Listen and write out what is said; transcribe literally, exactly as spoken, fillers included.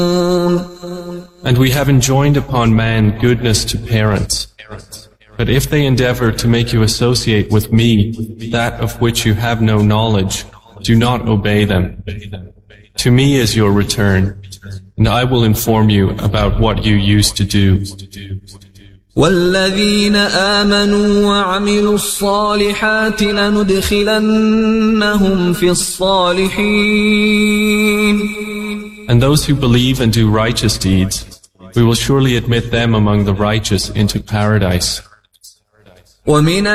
And we have enjoined upon man goodness to parents. But if they endeavor to make you associate with me that of which you have no knowledge, do not obey them. To me is your return, and I will inform you about what you used to do. والذين آمنوا وعملوا الصالحات لندخلنهم في الصالحين. And those who believe and do righteous deeds, we will surely admit them among the righteous into paradise. ومن